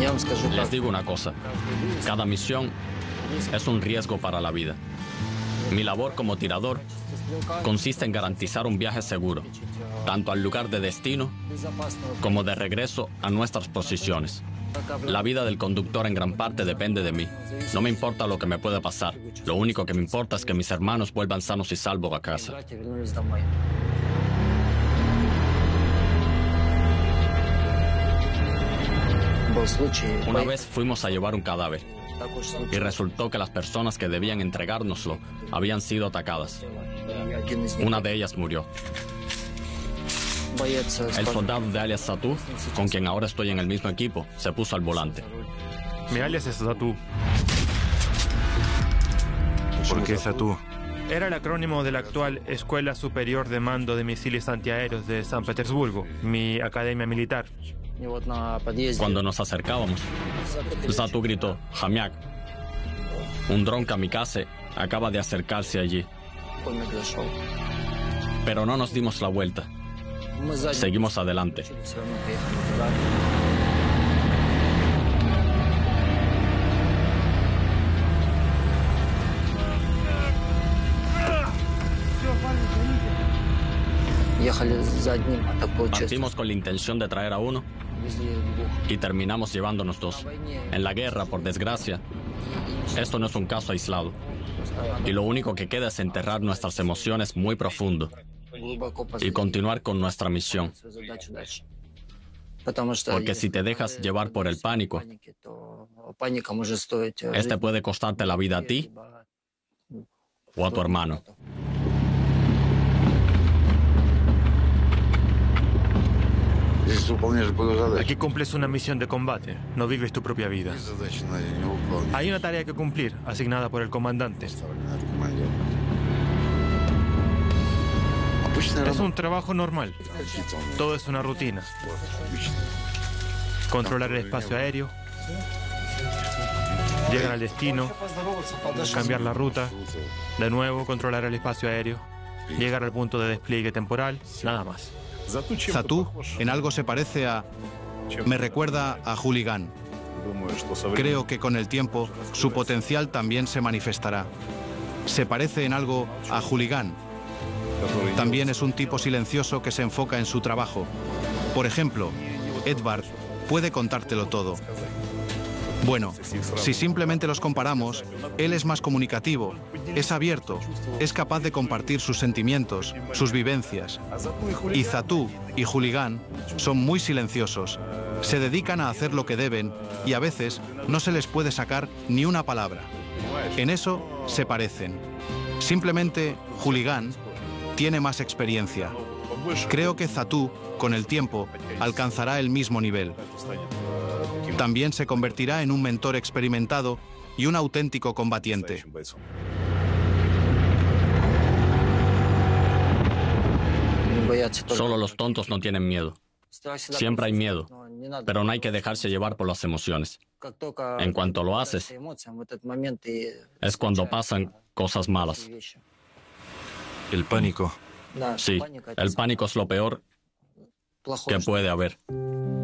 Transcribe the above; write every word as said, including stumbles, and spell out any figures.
Les digo una cosa, cada misión es un riesgo para la vida. Mi labor como tirador consiste en garantizar un viaje seguro, tanto al lugar de destino como de regreso a nuestras posiciones. La vida del conductor en gran parte depende de mí. No me importa lo que me pueda pasar. Lo único que me importa es que mis hermanos vuelvan sanos y salvos a casa. Una vez fuimos a llevar un cadáver y resultó que las personas que debían entregárnoslo habían sido atacadas. Una de ellas murió. El soldado de alias Satú, con quien ahora estoy en el mismo equipo, se puso al volante. Mi alias es Satú. ¿Por qué Satú? Era el acrónimo de la actual Escuela Superior de Mando de Misiles Antiaéreos de San Petersburgo, mi academia militar. Cuando nos acercábamos, Satú gritó, Jamiak. Un dron kamikaze acaba de acercarse allí. Pero no nos dimos la vuelta. Seguimos adelante. Partimos con la intención de traer a uno y terminamos llevándonos dos. En la guerra, por desgracia, esto no es un caso aislado. Y lo único que queda es enterrar nuestras emociones muy profundo y continuar con nuestra misión. Porque si te dejas llevar por el pánico, este puede costarte la vida a ti o a tu hermano. Aquí cumples una misión de combate, no vives tu propia vida. Hay una tarea que cumplir, asignada por el comandante. Es un trabajo normal. Todo es una rutina. Controlar el espacio aéreo, llegar al destino, cambiar la ruta, de nuevo controlar el espacio aéreo, llegar al punto de despliegue temporal, nada más. Satú en algo se parece a... me recuerda a Hooligan. Creo que con el tiempo su potencial también se manifestará. Se parece en algo a Hooligan. También es un tipo silencioso que se enfoca en su trabajo. Por ejemplo, Edvard puede contártelo todo. Bueno, si simplemente los comparamos, él es más comunicativo, es abierto, es capaz de compartir sus sentimientos, sus vivencias. Y Satú y Hooligan son muy silenciosos, se dedican a hacer lo que deben y a veces no se les puede sacar ni una palabra. En eso se parecen. Simplemente Hooligan tiene más experiencia. Creo que Satú, con el tiempo, alcanzará el mismo nivel. También se convertirá en un mentor experimentado y un auténtico combatiente. Solo los tontos no tienen miedo. Siempre hay miedo, pero no hay que dejarse llevar por las emociones. En cuanto lo haces, es cuando pasan cosas malas. El pánico. Sí, el pánico es lo peor que puede haber.